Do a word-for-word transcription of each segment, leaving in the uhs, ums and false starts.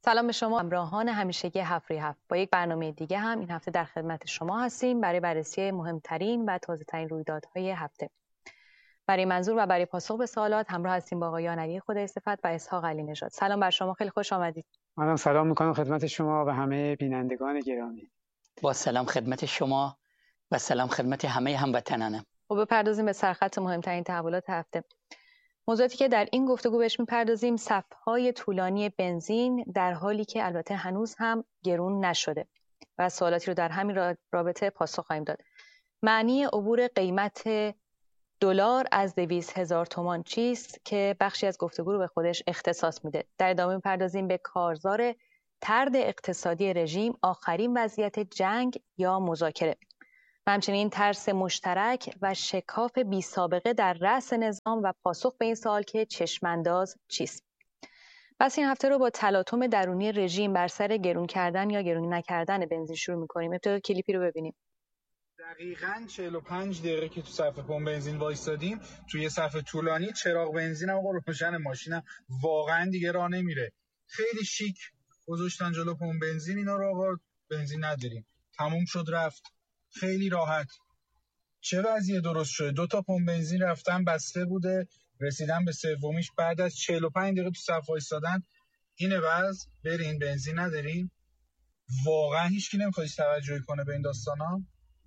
سلام به شما همراهان همیشگی هفت روی هفت. با یک برنامه دیگه هم این هفته در خدمت شما هستیم برای بررسی مهمترین و تازه‌ترین رویدادهای هفته. برای منظور و برای پاسخ به سوالات همراه هستیم با آقایان علی خدایصفت و اسحاق علی نژاد. سلام بر شما، خیلی خوش آمدید. منم سلام میکنم خدمت شما و همه بینندگان گرامی. با سلام خدمت شما و سلام خدمت همه هموطنانم. خب بپردازیم به سرخط مهمترین تحولات هفته. موضوعاتی که در این گفتگو بهش میپردازیم صف‌های طولانی بنزین در حالی که البته هنوز هم گرون نشده و سوالاتی رو در همین رابطه پاسخ خواهیم داد. معنی عبور قیمت دلار از دویست هزار تومان چیست که بخشی از گفتگو رو به خودش اختصاص میده. در ادامه میپردازیم به کارزار طرد اقتصادی رژیم، آخرین وضعیت جنگ یا مذاکره. و همچنین ترس مشترک و شکاف بی سابقه در رأس نظام و پاسخ به این سوال که چشمانداز چیست. پس این هفته رو با تلاطم درونی رژیم بر سر گرون کردن یا گرون نکردن بنزین شروع می‌کنیم. ابتدا کلیپی رو ببینیم. دقیقاً چهل و پنج دقیقه که تو صف پمپ بنزین وایسادیم، توی صف طولانی چراغ بنزینم آقا روشن، ماشینم واقعاً دیگه راه نمیره. خیلی شیک گذاشتن جلو پمپ بنزین، اینا رو آقا بنزین نداریم. تموم شد رفت. خیلی راحت. چه وضعیه درست شده؟ دو تا پمپ بنزین رفتن بسته بوده، رسیدن به سومیش بعد از چهل و پنج دقیقه تو صف وایسادن. اینه وضع، برین بنزین نداریم. واقعا هیچکی نمیخواد توجه کنه به این داستانا.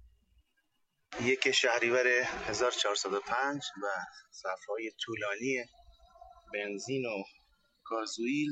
یک شهریور هزار و چهارصد و پنج و صف‌های طولانی بنزین و گازوئیل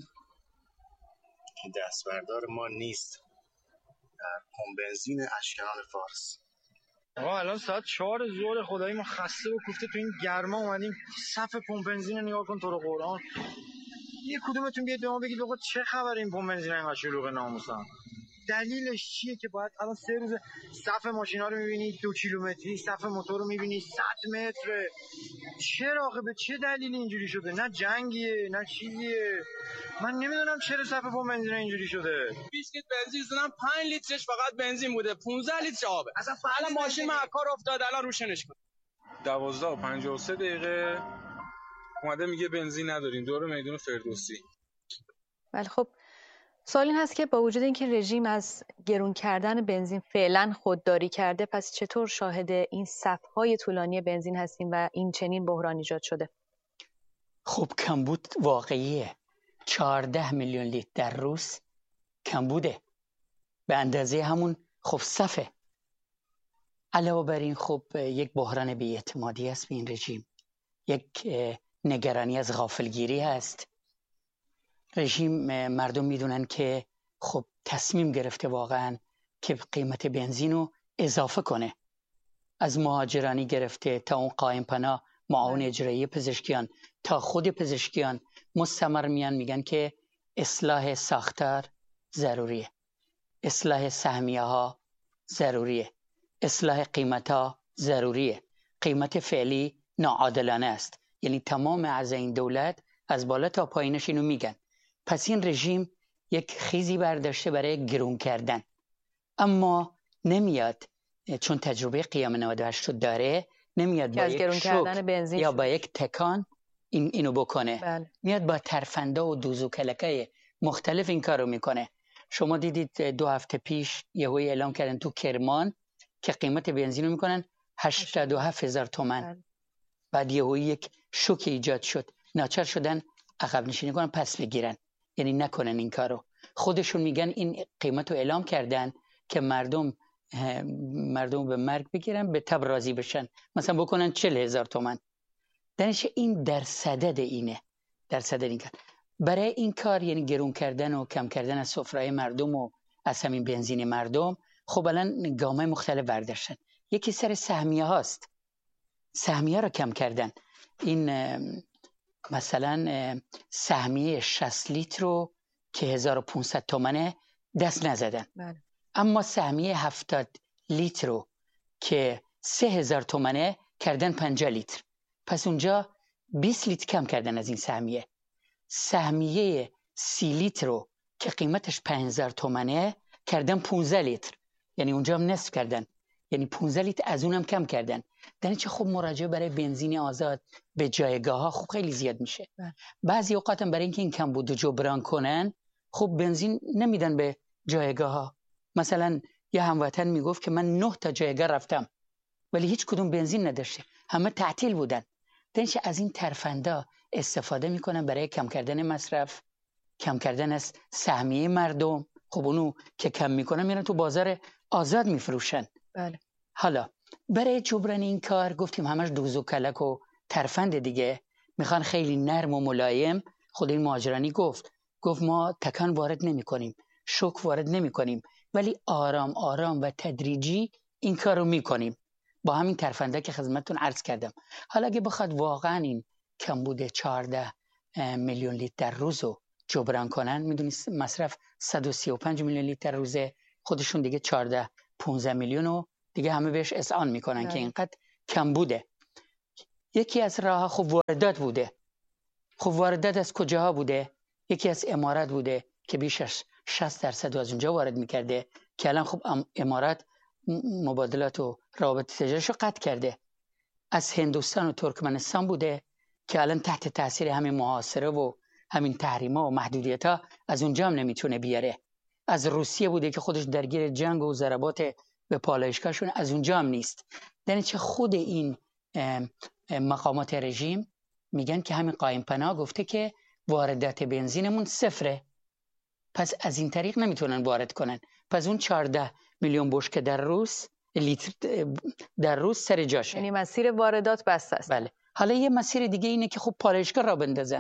که دستبردار ما نیست در پمپ بنزین اشکران فارس. آقا الان ساعت چهار ظهر، خدایی ما خسته و کوفته تو این گرما اومدیم صف پمپ بنزین رو نگاه کن تو رو قرآن. یه کدومتون بیاد به ما بگید آقا چه خبر این پمپ بنزین اینقدر شلوغه ناموسن؟ دلیلش چیه که باید الان سه روز صف ماشینا رو می‌بینید دو کیلومتری، صف موتور رو می‌بینید صد متر؟ چرا آخه به چه دلیلی اینجوری شده؟ نه جنگیه نه چیزیه. من نمیدونم چرا صف پمپ بنزین اینجوری شده. بیست لیتر بنزین زدم، پنج لیترش فقط بنزین بوده، پانزده لیتر آبه. اصلا الان ماشین من کار افتاد، الان روشنش کن. دوازده و پنجاه و سه دقیقه اومده میگه بنزین نداریم دور میدون فردوسی. ولی خب سوال این هست که با وجود اینکه رژیم از گرون کردن بنزین فعلا خودداری کرده، پس چطور شاهد این صف‌های طولانی بنزین هستیم و این چنین بحران ایجاد شده؟ خب کمبود واقعیه. چهارده میلیون لیتر در روز کمبوده، به اندازه همون خب صفه. علاوه بر این خب یک بحران بی‌اعتمادی است به این رژیم، یک نگرانی از غافلگیری هست. رژیم مردم میدونن که خب تصمیم گرفته واقعا که قیمت بنزین رو اضافه کنه، از مهاجرانی گرفته تا اون قائم پناه، معاون اجرایی پزشکیان تا خود پزشکیان مستمر میان میگن که اصلاح ساختار ضروریه، اصلاح سهمیه ها ضروریه، اصلاح قیمت ها ضروریه. قیمت فعلی ناعادلانه است، یعنی تمام اعضای این دولت از بالا تا پایینش اینو میگن. پس این رژیم یک خیزی برداشته برای گرون کردن، اما نمیاد، چون تجربه قیام نود و هشت داره، نمیاد با یک شوک یا با یک تکان این اینو بکنه. بله. میاد با ترفنده و دوز و کلکه مختلف این کارو میکنه. شما دیدید دو هفته پیش یهویی اعلام کردن تو کرمان که قیمت بنزین رو میکنن هشتاد و هفت هزار تومان. بله. بعد یهویی یک شوک ایجاد شد، ناچار شدن عقب نشینی کنن، پس بگیرن، یعنی نکنن این کارو. خودشون میگن این قیمت رو اعلام کردن که مردم مردم به مرگ بگیرن، به تب راضی بشن، مثلا بکنن چهل هزار تومان. دانش این در صدد اینه، در صدد این کار. برای این کار یعنی گرون کردن و کم کردن از سفره مردم و از همین بنزین مردم، خب الان گامه مختلف برداشتن. یکی سر سهمیه هاست، سهمیه رو کم کردن. این مثلا سهمیه شصت لیتر رو که هزار و پانصد تومنه دست نزدن. بله. اما سهمیه هفتاد لیتر رو که سه هزار تومنه کردن پنجاه لیتر. پس اونجا بیست لیتر کم کردن از این سهمیه. سهمیه سی لیتر رو که قیمتش پنج هزار تومنه کردن پانزده لیتر، یعنی اونجا هم نصف کردن، یعنی پانزده لیتر از اونم کم کردن. در چه خب مراجعه برای بنزین آزاد به جایگاه ها خب خیلی زیاد میشه. بعضی اوقات هم برای اینکه این کم بود و جبران کنن، خب بنزین نمیدن به جایگاه ها. مثلا یه هموطن میگفت که من نه تا جایگاه رفتم ولی هیچ کدوم بنزین نداشته، همه تعطیل بودن. دنش از این ترفندا استفاده میکنن برای کم کردن مصرف، کم کردن از سهمیه مردم. خب اونو که کم میکنن میرن تو بازار آزاد میفروشن. بله. حالا برای جبران این کار گفتیم همش دوز و کلک و ترفند دیگه، میخوان خیلی نرم و ملایم. خود این مهاجرانی گفت گفت ما تکان وارد نمی کنیم، شوک وارد نمی کنیم، ولی آرام آرام و تدریجی این کار رو می کنیم با همین ترفنده که خدمتتون عرض کردم. حالا اگه بخواد واقعا این کمبود چهارده میلیون لیتر در روز رو جبران کنن، میدونید مصرف صد و سی و پنج میلیون لیتر در روزه، خودشون دیگه چهارده پانزده میلیون رو دیگه همه بهش اذعان میکنن ده. که اینقدر کم بوده. یکی از راه خب واردات بوده. خب واردات از کجاها بوده؟ یکی از امارات بوده که بیش از شصت درصد از اونجا وارد میکرده که الان خب امارات مبادلات و روابط تجاریشو قطع کرده. از هندوستان و ترکمنستان بوده که الان تحت تاثیر همین محاصره و همین تحریما و محدودیت‌ها از اونجا هم نمیتونه بیاره. از روسیه بوده که خودش درگیر جنگ و ضربات به پالایشگاهشون، از اونجا هم نیست. یعنی چه خود این مقامات رژیم میگن که همین قایم پناه گفته که واردات بنزینمون صفره، پس از این طریق نمیتونن وارد کنن. پس اون چهارده میلیون بشکه در روز لیتر در روز سر جاشه، یعنی مسیر واردات بسته است. بله. حالا یه مسیر دیگه اینه که خب پالایشگاه را بندازن،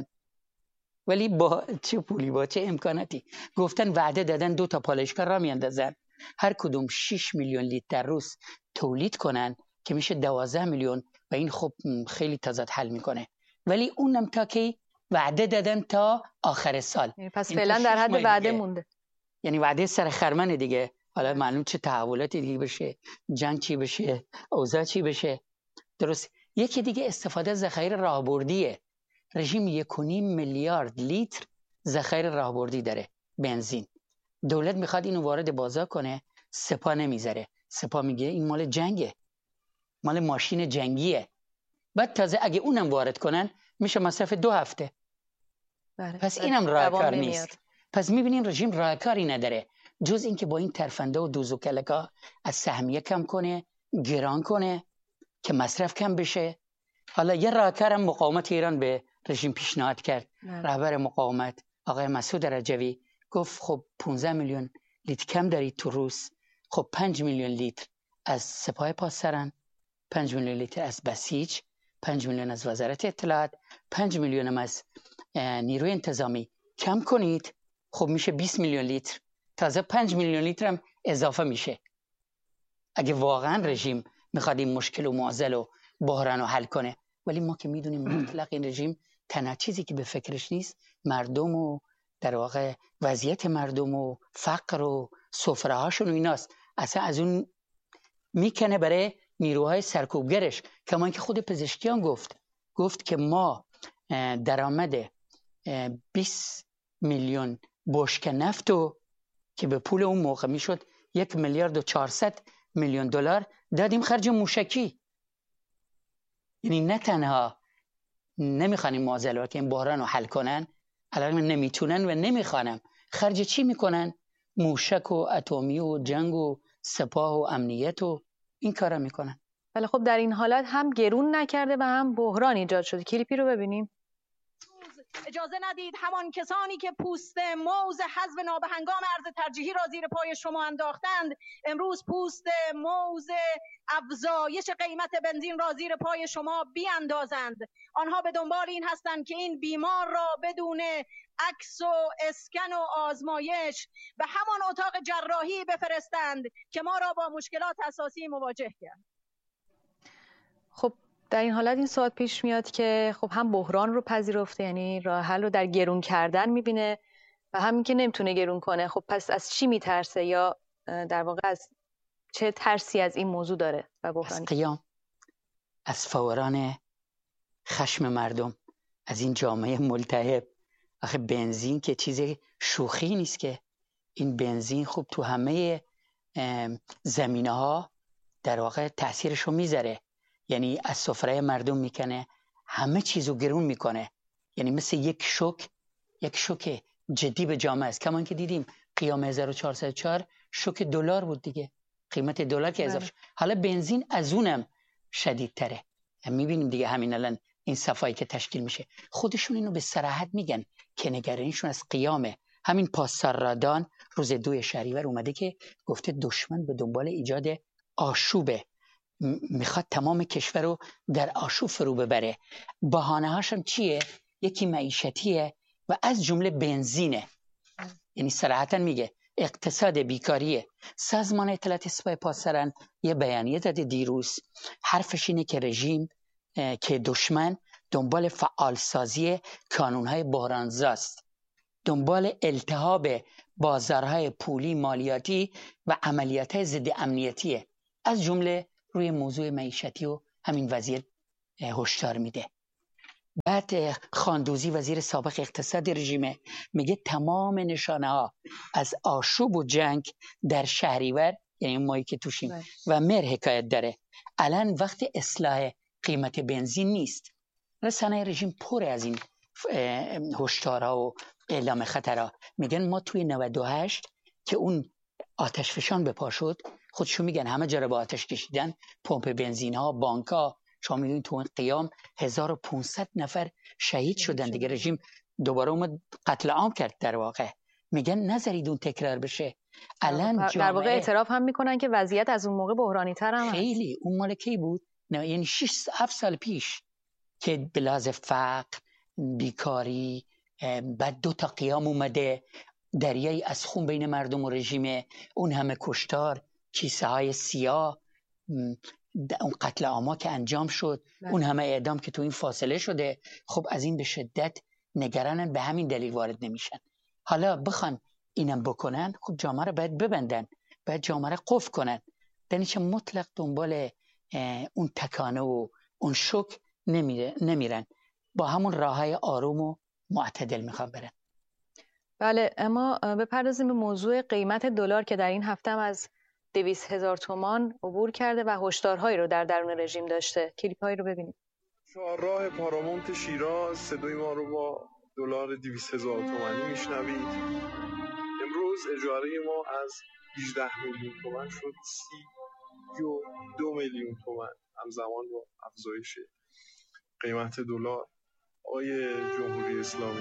ولی با چه پولی با چه امکاناتی؟ گفتن وعده دادن دو تا پالایشگاه را میاندازن، هر کدوم شش میلیون لیتر در روز تولید کنن که میشه دوازده میلیون و این خب خیلی تضاد حل میکنه. ولی اونم تا کی وعده دادن تا آخر سال، یعنی پس فعلا در حد وعده مونده، یعنی وعده سر خرمن دیگه. حالا معلوم چه تحولاتی دیگه بشه، جنگ چی بشه، اوضاع چی بشه. درست. یکی دیگه استفاده از ذخایر راهبردیه. رژیم یک و نیم میلیارد لیتر ذخایر راهبردی داره بنزین. دولت میخواد اینو وارد بازار کنه، سپاه نمیذاره. سپاه میگه این مال جنگه، مال ماشین جنگیه. بعد تازه اگه اونم وارد کنن میشه مصرف دو هفته. بله. پس اینم راهکار نیست. پس میبینین رژیم راهکاری نداره جز اینکه با این ترفنده و دوز و کلکا از سهمیه کم کنه، گران کنه که مصرف کم بشه. حالا یه راهکار هم مقاومت ایران به رژیم پیشنهاد کرد. رهبر مقاومت آقای مسعود رجوی گفت خب پانزده میلیون لیتر کم دارید تو روز، خب پنج میلیون لیتر از سپاه پاسداران، پنج میلیون لیتر از بسیج، پنج میلیون از وزارت اطلاعات، پنج میلیون هم از نیروی انتظامی کم کنید، خب میشه بیست میلیون لیتر. تازه پنج میلیون لیتر هم اضافه میشه. اگه واقعا رژیم میخواد این مشکل و معضل و بحران رو حل کنه. ولی ما که میدونیم مطلق این رژیم تنها چیزی که به فکرش نیست مردم و در واقع وضعیت مردم و فقر و سفره هاشون و ایناست. اصلا از اون میکنه برای نیروهای سرکوبگرش. کما اینکه خود پزشکیان گفت گفت که ما درآمد بیست میلیون بشکه نفتو که به پول اون موقع میشد یک میلیارد و چهارصد میلیون دلار دادیم خرج موشکی. یعنی نه تنها نمیخوان این معضلات این بحران رو حل کنن، الان نمیتونن و نمیخوانم خرج چی میکنن؟ موشک و اتمی و جنگ و سپاه و امنیت و این کارا میکنن. ولی خب در این حالت هم گرون نکرده و هم بحران ایجاد شده. کلیپی رو ببینیم. اجازه ندید همان کسانی که پوست موز حذف نابهنگام ارز ترجیحی را زیر پای شما انداختند امروز پوست موز افزایش قیمت بنزین را زیر پای شما بیاندازند. آنها به دنبال این هستند که این بیمار را بدون عکس و اسکن و آزمایش به همان اتاق جراحی بفرستند که ما را با مشکلات اساسی مواجه کرد. خب در این حالت این سوال پیش میاد که خب هم بحران رو پذیرفته، یعنی راه حل رو در گرون کردن میبینه و همین که نمیتونه گرون کنه، خب پس از چی میترسه یا در واقع از چه ترسی از این موضوع داره و بحرانی؟ از قیام، از فوران خشم مردم، از این جامعه ملتهب. آخه بنزین که چیز شوخی نیست که. این بنزین خب تو همه زمینه ها در واقع تأثیرش رو میذاره، یعنی از سفره مردم میکنه، همه چیزو گرون میکنه. یعنی مثل یک شوک یک شوک جدی به جامعه است. کمان که دیدیم قیام هزار و چهارصد و چهار شوک دلار بود دیگه، قیمت دلار که اضافه شد. حالا بنزین از اونم شدیدتره. میبینیم دیگه همین الان این صفایی که تشکیل میشه، خودشون اینو به صراحت میگن که نگرانیشون از قیامه. همین پاسارادان روز دو شهریور اومده که گفته دشمن به دنبال ایجاد آشوبه، میخواد تمام کشور رو در آشوب فرو ببره. بهانه هاشم چیه؟ یکی معیشتیه و از جمله بنزینه. یعنی صراحتا میگه اقتصاد بیکاریه. سازمان اطلاعات سپاه پاسداران یه بیانیه داده دیروز، حرفش اینه که رژیم که دشمن دنبال فعالسازی کانونهای بحرانزاست، دنبال التهاب بازارهای پولی مالیاتی و عملیاتهای ضد امنیتیه، از جمله روی موضوع معیشتی و همین وزیر هشدار میده. بعد خاندوزی وزیر سابق اقتصاد رژیمه میگه تمام نشانه ها از آشوب و جنگ در شهریور، یعنی مایی که توشیم و مهر حکایت داره. الان وقت اصلاح قیمت بنزین نیست. رسانه رژیم پر از این هشدارها و اعلام خطرها. میگن ما توی نود و هشت که اون آتش فشان به پا شد، خودشون میگن همه جا رو با آتش کشیدن، پمپ بنزین ها، بانک ها. شما میدونید تو این قیام هزار و پانصد نفر شهید شدن دیگه. رژیم دوباره اومد قتل عام کرد در واقع. میگن نذارید اون تکرار بشه. الان در واقع اعتراف هم میکنن که وضعیت از اون موقع بحرانی تر هم خیلی. اون مال کی بود؟ نه یعنی شش هفت سال پیش که بلاز فقر، بیکاری، بعد دو تا قیام اومده، دریایی از خون بین مردم و رژیم، اون همه کشتار، کیسه های سیاه، اون قتل عاما که انجام شد، بله. اون همه اعدام که تو این فاصله شده. خب از این به شدت نگرانن، به همین دلیل وارد نمیشن. حالا بخوان اینم بکنن، خب جامعه رو باید ببندن، باید جامعه رو قفل کنن. دنیچه مطلق دنبال اون تکانه و اون شوک نمیره نمیرن، با همون راههای آروم و معتدل میخوان برن. بله، اما بپردازیم به موضوع قیمت دلار که در این هفته هم از دویست هزار تومان عبور کرده و هشدارهایی رو در درون رژیم داشته. کلیپ هایی رو ببینیم. چهارراه پارامونت شیراز، صدای ما رو با دلار دویست هزار تومانی میشنوید. امروز اجاره ما از هجده میلیون تومان شد سی و دو میلیون تومان، همزمان با افزایش قیمت دلار. آقای جمهوری اسلامی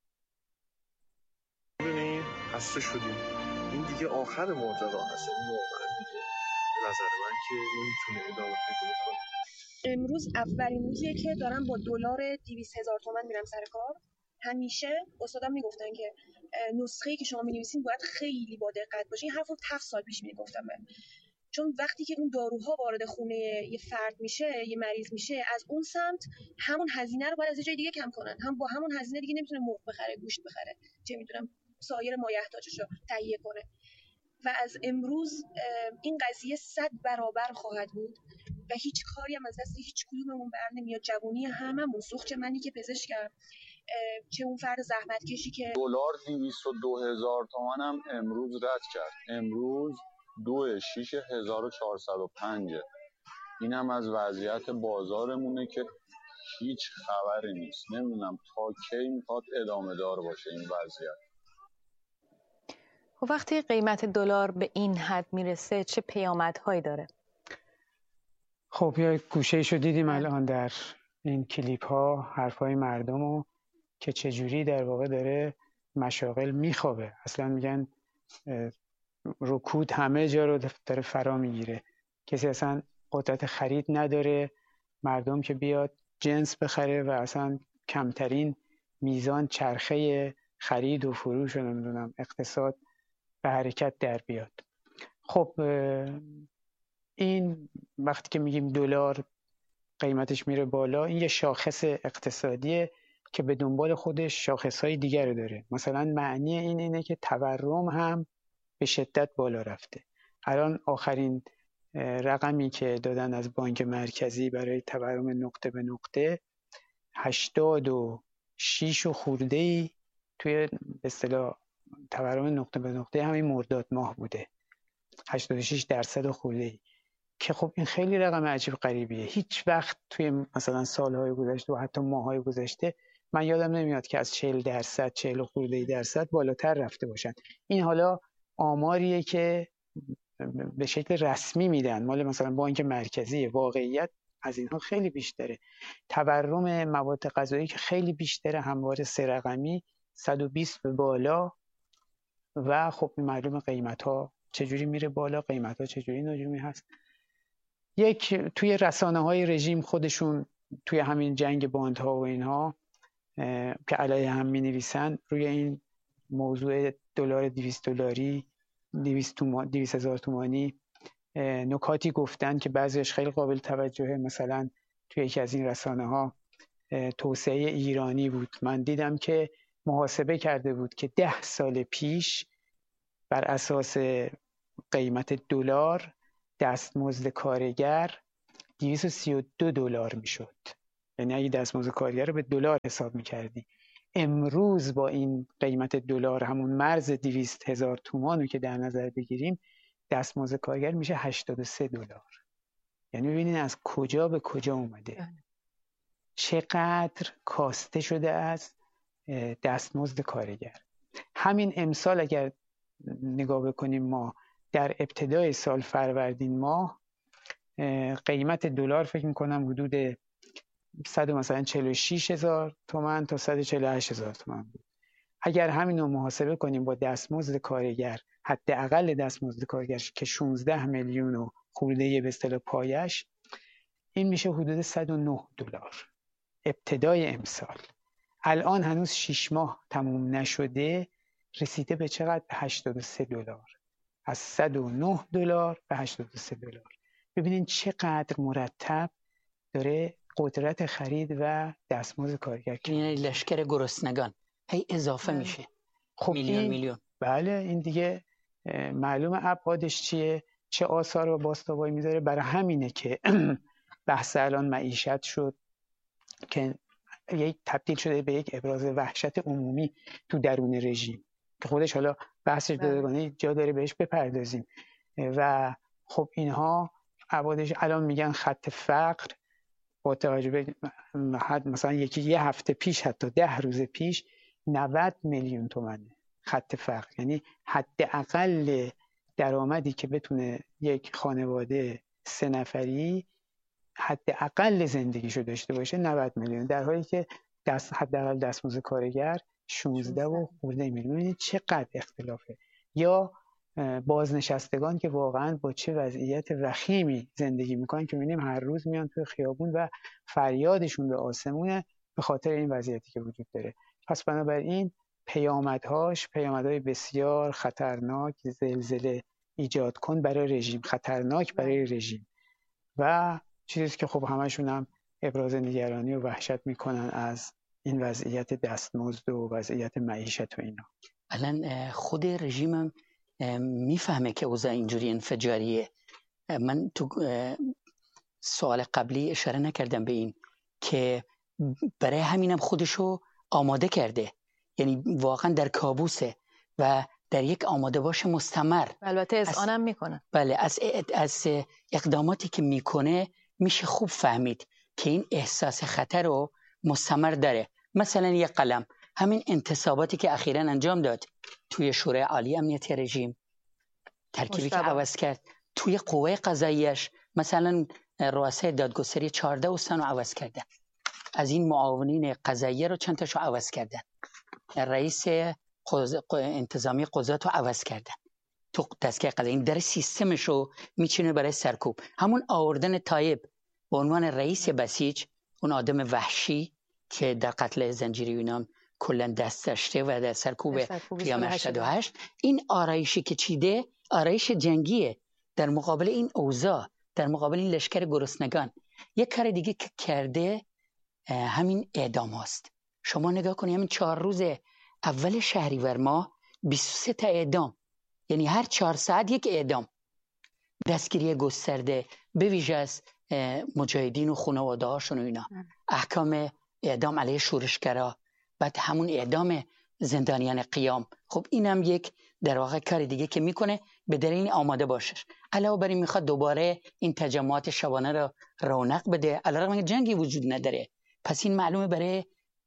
ببینید خسته شدیم، این دیگه آخر ماجرا هست. این واقعا دیگه به نظر من که نمیتونه ادامه پیدا کنه. امروز اولین روزیه که دارم با دلار دویست هزار تومان میرم سر کار. همیشه استادم میگفتن که نسخه‌ای که شما می‌نویسین باید خیلی با دقت باشه. این حرفو هفت سال پیش میگفتم بهم. چون وقتی که اون داروها وارد خونه یه فرد میشه، یه مریض میشه، از اون سمت همون هزینه رو باید از یه جای دیگه کم کنن. هم با همون هزینه دیگه نمیتونه مرغ بخره، گوشت بخره، چه میدونم سایر مایحتاجش رو تهیه کنه. و از امروز این قضیه صد برابر خواهد بود و هیچ کاری هم از دست هیچ کدوممون بر نمیاد. جوونی هممون، سوخت منی که پزشکم، چه اون فرد زحمت کشی که دلار دویست و دو هزار تومان هم امروز رد کرد. امروز دو شیش هزار و چهارصد و پنج. این هم از وضعیت بازارمونه که هیچ خبری نیست. نمیدونم تا کی میخواد ادامه دار باشه این وضعیت. خب وقتی قیمت دلار به این حد میرسه چه پیامدهایی داره؟ خب یا گوشه‌ایشو دیدیم الان در این کلیپ ها، حرفای مردم رو که چجوری در واقع داره مشاغل میخوابه. اصلا میگن رکود همه جا رو داره فرا میگیره، کسی اصلا قدرت خرید نداره. مردم که بیاد جنس بخره و اصلا کمترین میزان چرخه خرید و فروش و نمیدونم اقتصاد به حرکت در بیاد. خب این وقتی که میگیم دلار قیمتش میره بالا، این یه شاخص اقتصادیه که به دنبال خودش شاخصهای دیگر داره. مثلا معنی این اینه که تورم هم به شدت بالا رفته. الان آخرین رقمی که دادن از بانک مرکزی برای تورم نقطه به نقطه هشتاد و شیش و خورده‌ای توی به اصطلاح تورم نقطه به نقطه همین مرداد ماه بوده، هشتاد و شش درصد و خورده‌ای، که خب این خیلی رقم عجیب غریبیه. هیچ وقت توی مثلا سالهای گذشته و حتی ماهای گذشته من یادم نمیاد که از چهل درصد چهل خورده درصد بالاتر رفته باشن. این حالا آماریه که به شکل رسمی میدن، مال مثلا بانک مرکزی. واقعیت از اینها خیلی بیشتره. تورم مواد غذایی که خیلی بیشتره، همواره سه رقمی، صد و بیست به بالا. و خب معلوم قیمت ها چجوری میره بالا، قیمت ها چجوری نجومی هست. یک توی رسانه های رژیم خودشون توی همین جنگ باندها و اینها که علیه هم می نویسن روی این موضوع دلار دویست دلاری دویست هزار تومانی نکاتی گفتن که بعضیش خیلی قابل توجهه. مثلا توی یکی از این رسانه ها توسعه ایرانی بود، من دیدم که محاسبه کرده بود که ده سال پیش بر اساس قیمت دلار دستمزد کارگر دویست و سی و دو دلار میشد. یعنی اگه دستمزد کارگر رو به دلار حساب میکردی، امروز با این قیمت دلار، همون مرز دویست هزار تومان رو که در نظر بگیریم، دستمزد کارگر میشه هشتاد و سه دلار. یعنی ببینید از کجا به کجا اومده، چقدر کاسته شده از دستمزد کارگر. همین امسال اگر نگاه بکنیم، ما در ابتدای سال فروردین ماه قیمت دلار فکر میکنم حدود صد مثلا چهل و شش هزار تومان تا صد و چهل و هشت هزار تومان بود. اگر همین رو محاسبه کنیم با دستمزد کارگر، حداقل دستمزد کارگر که شانزده میلیون و خورده به اصطلاح پایش، این میشه حدود صد و نه دلار ابتدای امسال. الان هنوز شش ماه تموم نشده، رسیده به چقدر؟ هشتاد و سه دلار. از صد و نه دلار به هشتاد و سه دلار. ببینین چقدر مرتب داره قدرت خرید و دستمزد کارگر کنه. یعنی لشکر گرسنگان هی اضافه بله. میشه. خب میلیون این میلیون. بله، این دیگه معلومه ابعادش چیه، چه آثار و باستابایی میذاره. برای همینه که بحث الان معیشت شد که یک تبدیل شده به یک ابراز وحشت عمومی تو درون رژیم که خودش حالا بحثش دادگانی جا داره بهش بپردازیم. و خب اینها ابعادش الان میگن خط فقر، با توجه به مثلا یکی یه هفته پیش، حتی ده روز پیش، نود میلیون تومنه خط فقر. یعنی حداقل درآمدی که بتونه یک خانواده سه نفری حداقل زندگیشو داشته باشه نود میلیون، در حالی که دست حداقل دستمزد کارگر شانزده و خورده میلیون. یعنی چقدر اختلافه. یا بازنشستگان که واقعا با چه وضعیت وخیمی زندگی میکنن که میبینیم هر روز میان توی خیابون و فریادشون به آسمونه به خاطر این وضعیتی که وجود داره. پس بنابراین پیامدهاش پیامدهای بسیار خطرناک، زلزله ایجاد کن برای رژیم، خطرناک برای رژیم و چیزی که خب همشون هم ابراز نگرانی و وحشت میکنن از این وضعیت دستمزد و وضعیت معیشت و اینا. الان خود رژیمم میفهمه که اوضاع اینجوری انفجاریه. من تو سوال قبلی اشاره نکردم به این که برای همینم خودشو آماده کرده، یعنی واقعا در کابوسه و در یک آماده باش مستمر. البته از آنم میکنه. بله، از از اقداماتی که میکنه میشه خوب فهمید که این احساس خطر رو مستمر داره. مثلا یک قلم، همین انتصاباتی که اخیراً انجام داد توی شورای عالی امنیتی رژیم، ترکیبی که عوض کرد توی قوه قضاییش، مثلا رؤسای دادگستری چهارده استان رو عوض کردن، از این معاونین قضاییه رو چند تاشو عوض کردن، رئیس قض... انتظامی قضات رو عوض کردن تو دستگاه قضایی. این در سیستمش رو میچینه برای سرکوب. همون آوردن طایب به عنوان رئیس بسیج، اون آدم وحشی که در قتل زنجیری یونان کلا دست داشته و در سرکوب قیام هشتاد و هشت، این آرایشی که چیده آرایش جنگیه در مقابل این اوضاع، در مقابل این لشکر گرسنگان. یک کار دیگه که کرده همین اعدام هاست. شما نگاه کنید، همین چهار روز اول شهریور ماه بیست و سه تا اعدام، یعنی هر چهار ساعت یک اعدام. دستگیری گسترده به ویژه از مجاهدین و خانواده هاشون و اینا، احکام اعدام علیه شورشگرا، بعد همون اعدام زندانیان قیام. خب اینم یک در واقع کار دیگه که میکنه به در این آماده باشش. علاوه بر این میخواد دوباره این تجمعات شبانه را رونق بده، علیرغم اینکه جنگی وجود نداره. پس این معلومه برای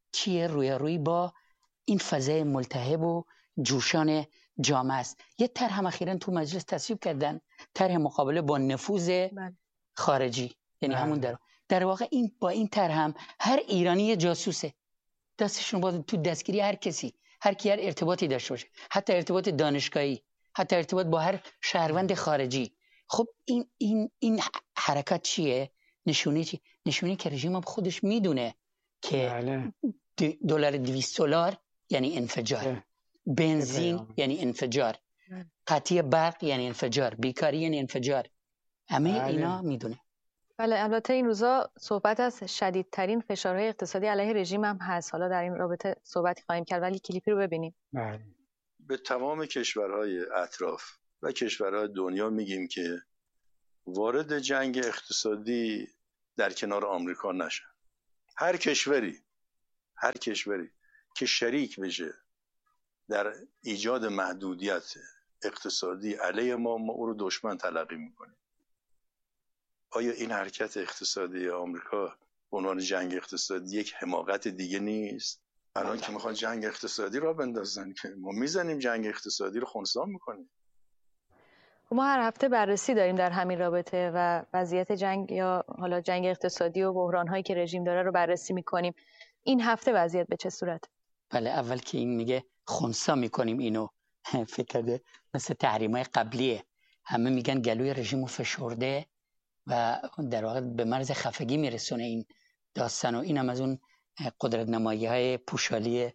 چیه؟ روی روی با این فضای ملتهب و جوشان جامعه است. یه طرح هم اخیراً تو مجلس تصویب کردن، طرح مقابله با نفوذ خارجی، یعنی همون در در واقع این با این طرح هم هر ایرانی یه جاسوسه، دستشون باز تو دستگیری هر کسی، هر کی هر ارتباطی داشته باشه، حتی ارتباط دانشگاهی، حتی ارتباط با هر شهروند خارجی. خب این این این حرکت چیه؟ نشونه چی؟ نشونه که رژیم هم خودش میدونه که بله. دلار دویست دلار یعنی انفجار، بله. بنزین بله. یعنی انفجار، قطعی برق یعنی انفجار، بیکاری یعنی انفجار، همه بله. اینا میدونه. بله، البته این روزا صحبت از شدیدترین فشارهای اقتصادی علیه رژیم هم هست. حالا در این رابطه صحبتی خواهیم کرد، ولی کلیپی رو ببینیم. بله. به تمام کشورهای اطراف و کشورهای دنیا میگیم که وارد جنگ اقتصادی در کنار آمریکا نشن. هر کشوری هر کشوری که شریک بشه در ایجاد محدودیت اقتصادی علیه ما، ما او رو دشمن تلقی میکنیم. آیا این حرکت اقتصادی آمریکا به عنوان جنگ اقتصادی یک حماقت دیگه نیست؟ الان که میخوان جنگ اقتصادی را بندازن که ما میزنیم جنگ اقتصادی رو خنثی میکنیم. ما هر هفته بررسی داریم در همین رابطه و وضعیت جنگ یا حالا جنگ اقتصادی و بحران‌هایی که رژیم داره رو بررسی میکنیم. این هفته وضعیت به چه صورت؟ بله، اول که این میگه خنثی میکنیم، اینو فکر کرده مثل تحریم‌های قبلیه، همه میگن گلوی رژیمو فشرده و در واقع به مرز خفگی میرسونه این داستان. و اینم از اون قدرت نمایی های پوشالی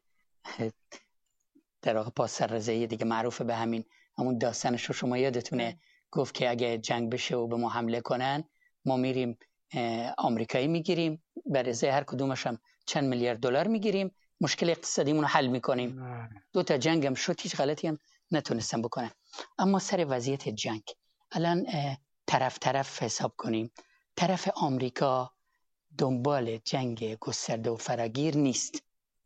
در واقع پاس‌سررضایی دیگه، معروفه به همین. همون داستانش رو شما یادتونه، گفت که اگه جنگ بشه و به ما حمله کنن، ما میریم آمریکایی میگیریم، بر ازای هر کدومش هم چند میلیارد دلار میگیریم، مشکل اقتصادیمون رو حل میکنیم. دو تا جنگ هم شد، هیچ غلطی هم نتونستن بکنن. اما سر وضعیت جنگ الان طرف طرف حساب کنیم، طرف آمریکا دنبال جنگ گسترده و فراگیر نیست.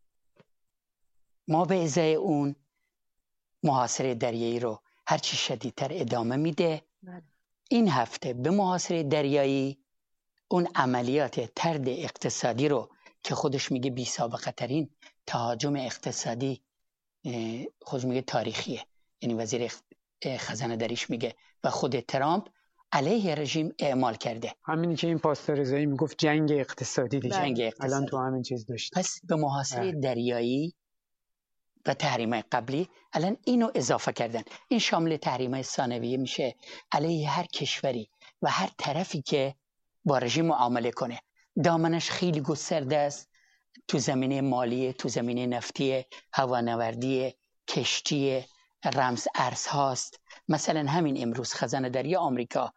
ما به ازای اون محاصره دریایی رو هرچی شدیدتر ادامه میده. این هفته به محاصره دریایی اون عملیات طرد اقتصادی رو که خودش میگه بی سابقه ترین تهاجم اقتصادی، خودش میگه تاریخیه، یعنی وزیر خزانه داریش میگه، و خود ترامپ علیه رژیم اعمال کرده. همینی که این پاسدارزایی میگفت جنگ اقتصادی دیگه. جنگ اقتصادی. الان تو همین چیز داشت. پس به محاصره دریایی و تحریم‌های قبلی الان اینو اضافه کردن. این شامل تحریم‌های ثانویه میشه علیه هر کشوری و هر طرفی که با رژیم معامله کنه. دامنش خیلی گسترده است، تو زمینه مالی، تو زمینه نفتی، هوانوردی، کشتی، رمز ارز هاست. مثلا همین امروز خزانه داری آمریکا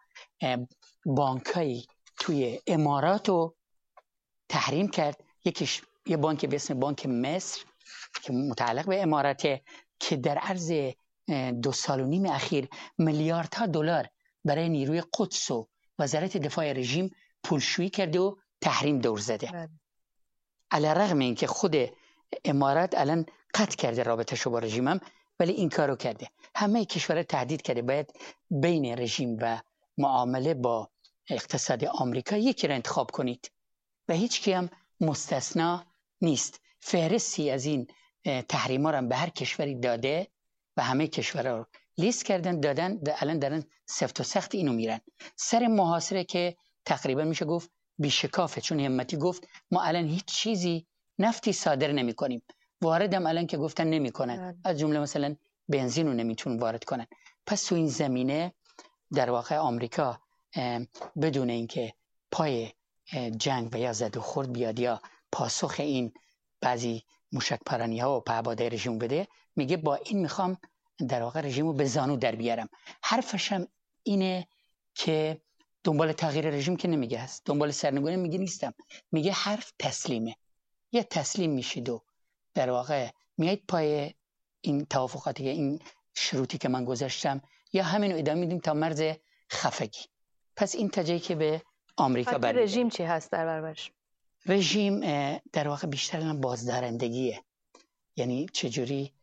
بانکایی توی امارات رو تحریم کرد. یکیش یه بانک به اسم بانک مصر که متعلق به اماراته، که در عرض دو سال و نیم اخیر میلیاردها دلار برای نیروی قدس و وزارت دفاع رژیم پولشویی کرده و تحریم دور زده. علیرغم اینکه خود امارات الان قطع کرده رابطه‌شو با رژیمم، ولی این کارو کرده. همه کشورها تهدید کرده باید بین رژیم و معامله با اقتصاد آمریکا یکی را انتخاب کنید و هیچ کی هم مستثنا نیست. فهرستی از این تحریما رو به هر کشوری داده و همه کشورها رو لیست کردن دادن، الان دارن سفت و سخت اینو میرن سر محاصره که تقریبا میشه گفت بیشکافه، چون همتی گفت ما الان هیچ چیزی نفتی صادر نمی کنیم، واردم الان که گفتن نمی کنن، از جمله مثلا بنزین رو نمیتونن وارد کنن. پس تو این زمینه در واقع آمریکا بدون اینکه پای جنگ و یا زد و خورد بیاد یا پاسخ این بعضی موشک پرانی ها و پهپادهای رژیم بده، میگه با این میخوام در واقع رژیمو به زانو در بیارم. حرفش هم اینه که دنبال تغییر رژیم که نمیگه هست، دنبال سرنگونی میگه نیستم، میگه حرف تسلیمه. یا تسلیم میشید و در واقع میایید پای این توافقاتی، این شروطی که من گذاشتم، یا همینو ادامه میدیم تا مرز خفگی. پس این تجایی که به آمریکا برمیگرده. رژیم چی هست در برابرش؟ رژیم در واقع بیشتر بازدارندگیه. یعنی چجوری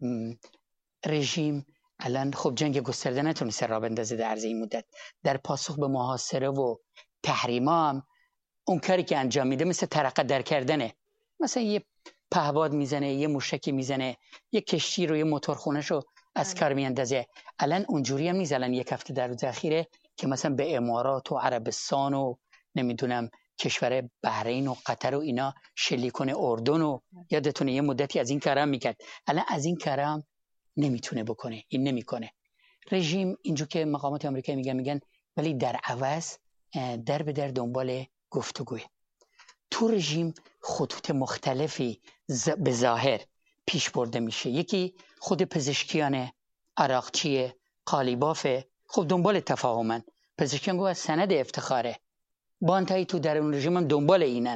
رژیم الان خب جنگ گسترده نتونسته راه بندازه در عرض این مدت، در پاسخ به محاصره و تحریما هم اون کاری که انجام میده مثل ترقه در کردنه. مثلا یه پهباد میزنه، یه موشکی میزنه، یه کشتی رو، یه موتورخونه‌شو از کار میاندازه. الان اونجوری هم نیست. الان یک هفته در روز اخیره که مثلا به امارات و عربستان و نمیدونم کشور بحرین و قطر و اینا شلیکون اردن و یادتونه یه مدتی از این کارا میکرد. الان از این کارا نمیتونه بکنه، این نمیکنه. رژیم اینجور که مقامات آمریکایی میگن میگن ولی در عوض در به در دنبال گفتگوه. تو رژیم خطوط مختلفی به ظاهر پیش برده میشه. یکی خود پزشکیان عراقچیه، قالیبافه، خب دنبال تفاهمن. پزشکیان گوه سند افتخاره. بانتایی تو در اون رژیم هم دنبال اینن.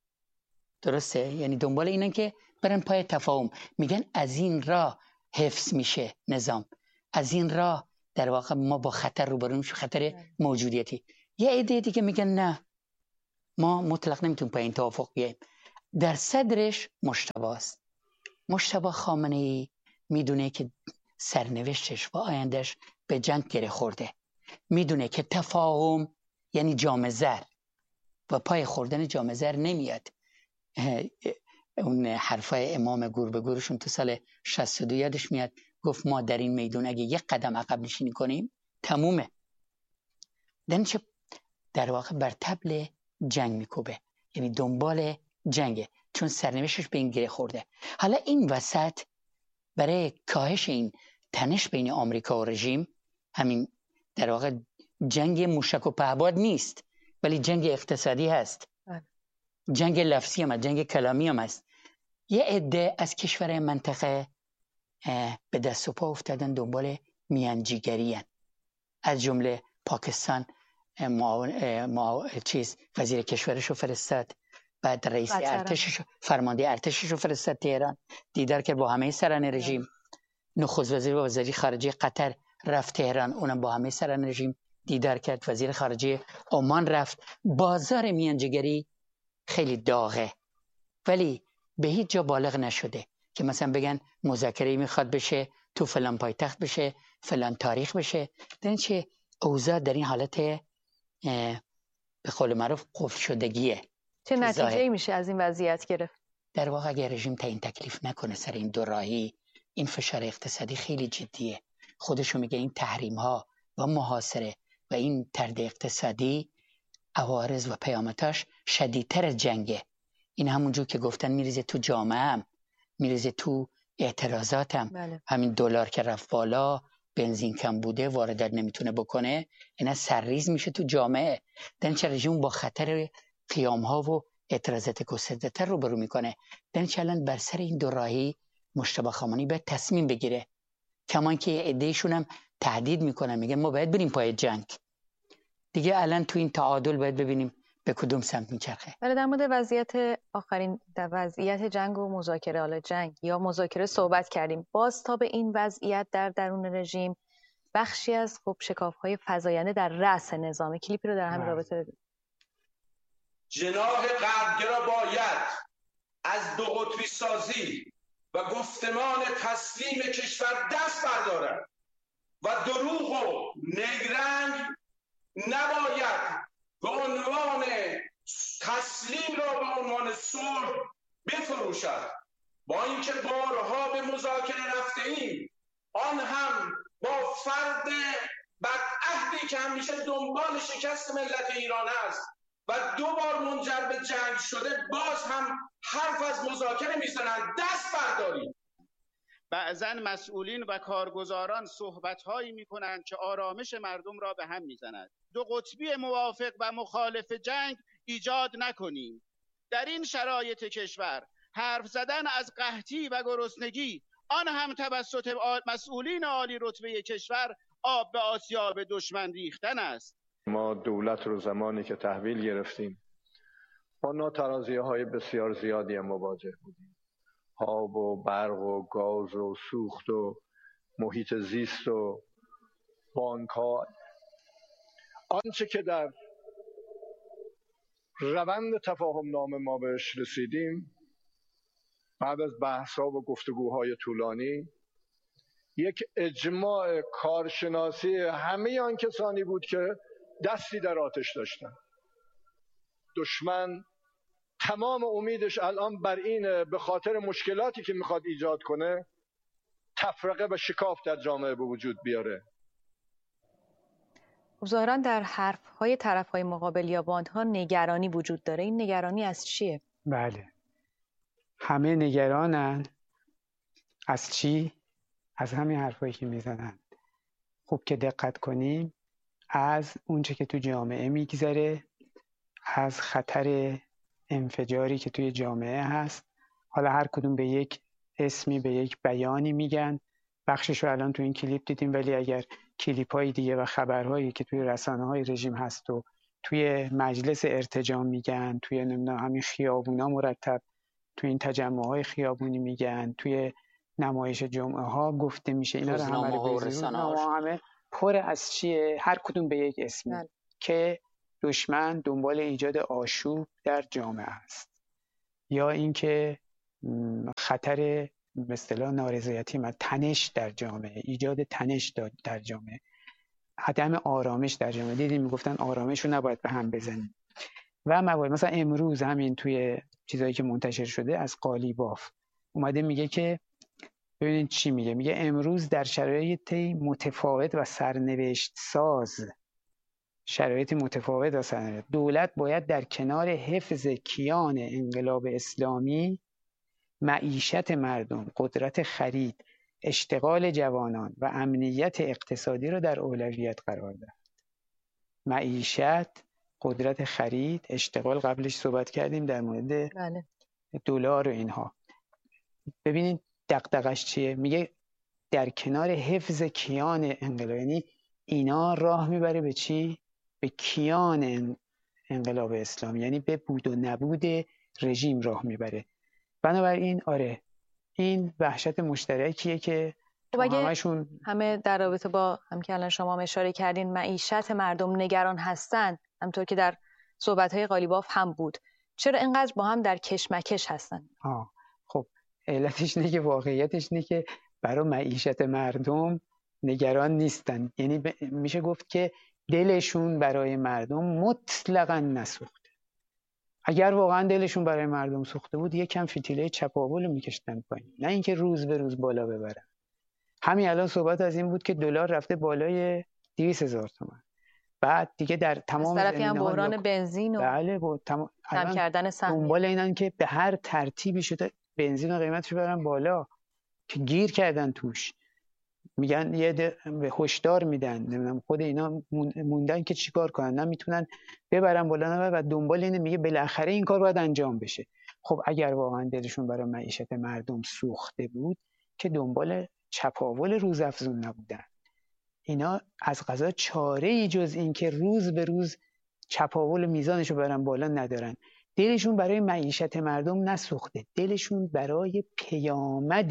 درسته؟ یعنی دنبال اینن که برن پای تفاهم. میگن از این راه حفظ میشه نظام. از این راه در واقع ما با خطر روبرو میشیم، خطر موجودیتی. یه عده دیگه میگن نه، ما مطلق نمیتونیم پای این توافق بیاییم. در صدرش مجتبی است. مجتبی خامنه‌ای میدونه که سرنوشتش و آیندهش به جنگ گره خورده. میدونه که تفاهم یعنی جام زر و پای خوردن جام زر نمیاد. اون حرفای امام گور به گورشون تو سال شصت و دو یادش میاد، گفت ما در این میدون اگه یک قدم عقب نشینی کنیم تمومه. دنچه در واقع بر طبل جنگ میکوبه، یعنی دنبال جنگه، چون سرنوشتش به این گره خورده. حالا این وسط برای کاهش این تنش بین آمریکا و رژیم، همین در واقع جنگ موشک و پهباد نیست ولی جنگ اقتصادی هست، جنگ لفظی هم هست، جنگ کلامی هم هست. یه عده از کشور منطقه به دست و پا افتادن دنبال میانجیگری هن. از جمله پاکستان معاون معاون چیز وزیر کشورش رو فرستاد، بعد رئیس ارتشش فرمانده ارتشش رو فرستاد تهران، دیدار کرد با همه سران رژیم. نخست وزیر و وزیر خارجه قطر رفت تهران، اونم با همه سران رژیم دیدار کرد. وزیر خارجه عمان رفت. بازار میانجیگری خیلی داغه ولی به هیچ جا بالغ نشده که مثلا بگن مذاکره میخواد بشه تو فلان پایتخت بشه، فلان تاریخ بشه. درنچه اوضاع در این حالت به قول معروف قفل شدگیه. چه نتیجه‌ای میشه از این وضعیت گرفت؟ در واقع اگر رژیم تعیین تکلیف نکنه سر این دو راهی، این فشار اقتصادی خیلی جدیه. خودشو میگه این تحریم ها و محاصره و این طرد اقتصادی عوارض و پیامدهاش شدیدتر از جنگه. این همونجور که گفتن میریزه تو جامعه هم، میریزه تو اعتراضات هم. بله. همین دلار که رفت بالا، بنزین کم بوده، واردات نمیتونه بکنه، اینا سرریز میشه تو جامعه. دنچه رژیم با خطر قیام ها و اعتراضات گسترده‌تر روبرو میکنه. دنچه الان بر سر این دو راهی مجتبی خامنه‌ای باید تصمیم بگیره. کمان که عده‌شون هم تهدید میکنن، میگن ما باید بریم پای جنگ. دیگه الان تو این تعادل باید ببینیم به کدوم سمت میچرخه. ولی در مورد وضعیت آخرین در وضعیت جنگ و مذاکره، حالا جنگ یا مذاکره صحبت کردیم. باز تا به این وضعیت در درون رژیم بخشی از خب شکاف‌های فزاینده در رأس نظام. کلیپی رو در همین رابطه ببینیم. جناح غربگرا باید از دو قطبی سازی و گفتمان تسلیم کشور دست بردارد و دروغ و نیرنگ نباید به عنوان تسلیم را به عنوان صلح بفروشد. با اینکه بارها به مذاکره رفته ایم، آن هم با فرد بدعهدی که همیشه دنبال شکست ملت ایران است و دو بار منجر به جنگ شده، باز هم حرف از مذاکره میزنند. دست بردارید. بعضا مسئولین و کارگزاران صحبت‌هایی می‌کنند که آرامش مردم را به هم می‌زند. دو قطبی موافق و مخالف جنگ ایجاد نکنیم. در این شرایط کشور حرف زدن از قحطی و گرسنگی، آن هم توسط مسئولین عالی رتبه کشور، آب به آسیاب دشمن ریختن است. ما دولت رو زمانی که تحویل گرفتیم با ناترازی‌های بسیار زیادی هم مواجه بودیم. آب و برق و گاز و سوخت و محیط زیست و بانک‌ها، آنچه که در روند تفاهم نامه ما بهش رسیدیم بعد از بحث‌ها و گفتگوهای طولانی یک اجماع کارشناسی همه آن کسانی بود که دستی در آتش داشتن. دشمن تمام امیدش الان بر این به خاطر مشکلاتی که میخواد ایجاد کنه تفرقه و شکاف در جامعه به وجود بیاره. ظاهراً در حرف‌های طرف‌های مقابل یا باندها نگرانی وجود داره. این نگرانی از چیه؟ بله، همه نگرانن از چی؟ از همین حرفایی که میزنن. خوب که دقت کنیم از اونچه که تو جامعه میگذره، از خطر انفجاری که توی جامعه هست. حالا هر کدوم به یک اسمی، به یک بیانی میگن. بخشش رو الان تو این کلیپ دیدیم، ولی اگر کلیپ های دیگه و خبرهایی که توی رسانه های رژیم هست و توی مجلس ارتجاع میگن، توی نمیدونم همین خیابونا مرتب توی این تجمع های خیابونی میگن، توی نمایش جمعه ها گفته میشه، اینا رو همه رو بزنید، همه پر از چیه؟ هر کدوم به یک اسمی بل. که دشمن دنبال ایجاد آشوب در جامعه است، یا اینکه خطر به اصطلاح نارضایتی و تنش در جامعه، ایجاد تنش در جامعه، عدم آرامش در جامعه. دیدیم میگفتن آرامش رو نباید به هم بزنیم و موارد. مثلا امروز همین توی چیزایی که منتشر شده از قالیباف اومده میگه که ببینید چی میگه. میگه امروز در شرایطی متفاوت و سرنوشت ساز، شرایط متفاوت و سرنوشت، دولت باید در کنار حفظ کیان انقلاب اسلامی، معیشت مردم، قدرت خرید، اشتغال جوانان و امنیت اقتصادی را در اولویت قرار دهد. معیشت، قدرت خرید، اشتغال، قبلش صحبت کردیم در مورد بله. دلار و اینها. ببینید دغدغش چیه؟ میگه در کنار حفظ کیان انقلاب، یعنی اینا راه میبره به چی؟ به کیان انقلاب اسلامی، یعنی به بود و نبود رژیم راه میبره. بنابراین آره این وحشت مشترکیه که همشون همه در رابطه با هم که الان شما اشاره کردین معیشت مردم نگران هستن، همطور که در صحبت‌های قالیباف هم بود. چرا اینقدر با هم در کشمکش هستن؟ آه خب علتش اینه که واقعیتش اینه که برای معیشت مردم نگران نیستن. یعنی ب... میشه گفت که دلشون برای مردم مطلقاً نسوخته. اگر واقعا دلشون برای مردم سوخته بود یکم فتیله چپاول رو میکشتن پایین، نه اینکه روز به روز بالا ببرن. همین الان صحبت از این بود که دلار رفته بالای دویست هزار تومان. بعد دیگه در تمام از طرفی هم بحران یا... بنزین و بله با تمام کم کردن سهم دنبال اینن که به هر ترتیبی شده بنزین و قیمتش ببرن بالا، که گیر کردن توش. میگن یه به هشدار میدن، نمیدونم خود اینا موندن که چیکار کنن، نمیتونن ببرن بالا و دنبال اینه. میگه بالاخره این کار باید انجام بشه. خب اگر واقعا دلشون برای معیشت مردم سوخته بود که دنبال چپاول روزافزون نبودن. اینا از قضا چاره ای جز این که روز به روز چپاول میزانشو برن بالا ندارن. دلشون برای معیشت مردم نسوخته، دلشون برای پیامد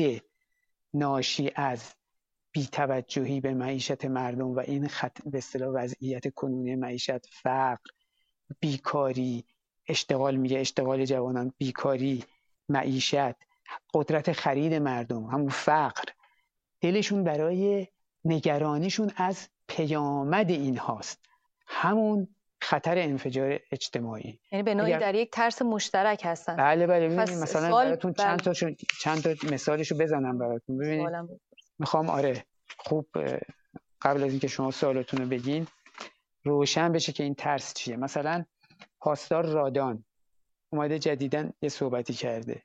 ناشی از بی‌توجهی به معیشت مردم و این خط به اصطلاح وضعیت کنونی معیشت، فقر، بیکاری، اشتغال، میگه اشتغال جوانان، بیکاری، معیشت، قدرت خرید مردم، همون فقر. دلشون برای نگرانیشون از پیامد این هاست، همون خطر انفجار اجتماعی. یعنی به نوعی در یک ترس مشترک هستن. بله بله. ببینید مثلا براتون بله. چند تا چند تا مثالشو بزنم براتون. ببینید میخوام آره خوب قبل از اینکه شما سوالتون رو بگین روشن بشه که این ترس چیه. مثلا پاسدار رادان اومده جدیدن یه صحبتی کرده،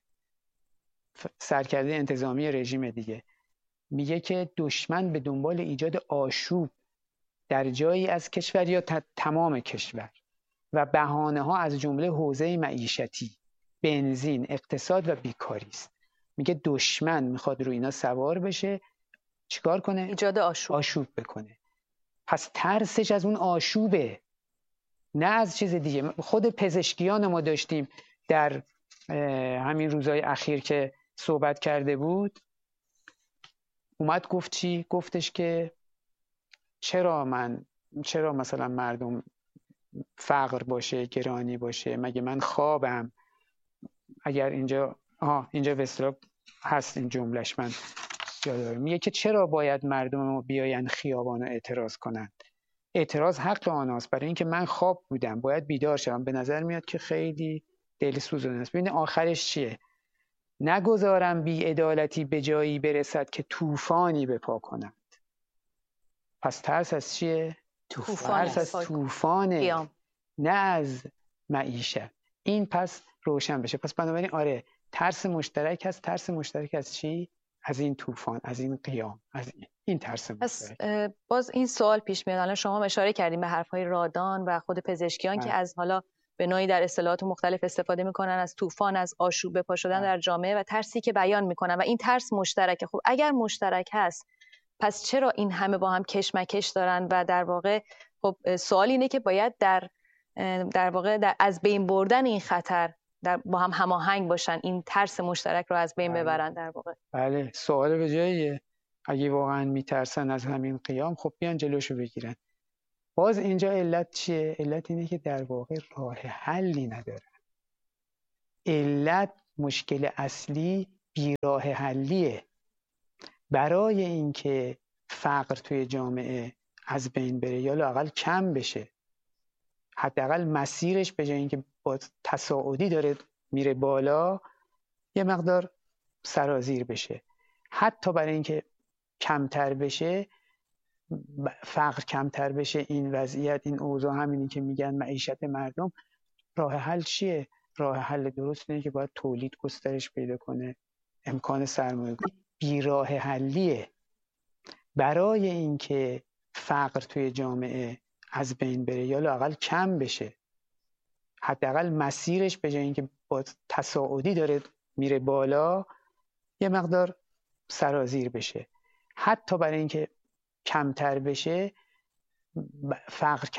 سرکرده انتظامی رژیم دیگه، میگه که دشمن به دنبال ایجاد آشوب در جایی از کشور یا تمام کشور و بهانه ها از جمله حوزه معیشتی، بنزین، اقتصاد و بیکاری است. میگه دشمن میخواد روی اینا سوار بشه، چیکار کنه؟ ایجاد آشوب. آشوب بکنه. پس ترسش از اون آشوبه، نه از چیز دیگه. خود پزشکیان ما داشتیم در همین روزهای اخیر که صحبت کرده بود، اومد گفت چی؟ گفتش که چرا من چرا مثلا مردم فقر باشه، گرانی باشه، مگه من خوابم؟ اگر اینجا آها اینجا وستراک هست این جملهش، من یادم میگه که چرا باید مردم ما بیاین خیابان و اعتراض کنند؟ اعتراض حق آناست، برای اینکه من خواب بودم باید بیدار شدم. به نظر میاد که خیلی دلسوزانه است. ببین آخرش چیه؟ نگذارم بی عدالتی به جایی برسد که طوفانی به پا کنم. پس ترس از چیه؟ طوفان ترس از طوفانه، نه از معیشت. این پس روشن بشه. پس بنابراین آره ترس مشترک هست. ترس مشترک از چی؟ از این طوفان، از این قیام، از این, این ترس مشترک. پس باز این سوال پیش میاد. الان شما اشاره کردیم به حرفهای رادان و خود پزشکیان اه. که از حالا به نوعی در اصطلاحات مختلف استفاده میکنن از طوفان، از آشوب به پا شدن اه. در جامعه و ترسی که بیان میکنن و این ترس مشترکه. خب اگر مشترک هست پس چرا این همه با هم کشمکش دارن؟ و در واقع خب سوال اینه که باید در در واقع در از بین بردن این خطر در با هم هماهنگ باشن، این ترس مشترک رو از بین بله. ببرن در واقع. بله سوال به جاییه. اگه واقعا میترسن از همین قیام خب بیان جلوشو بگیرن. باز اینجا علت چیه؟ علت اینه که در واقع راه حلی ندارن. علت مشکل اصلی بی راه حلیه. برای اینکه فقر توی جامعه از بین بره یا لااقل کم بشه، حداقل مسیرش به جای اینکه با تصاعدی داره میره بالا یه مقدار سرازیر بشه، حتی برای اینکه کمتر بشه، فقر کمتر بشه، این وضعیت، این اوضاع، همینی که میگن معیشت مردم، راه حل چیه؟ راه حل درست اینه که باید تولید گسترش پیدا کنه، امکان سرمایه‌گذاری. بی راه حلیه. برای اینکه فقر توی جامعه از بین بره یا لااقل کم بشه، حداقل مسیرش به جای اینکه با تصاعدی داره میره بالا یه مقدار سرازیر بشه، حتی برای اینکه کمتر بشه، فقر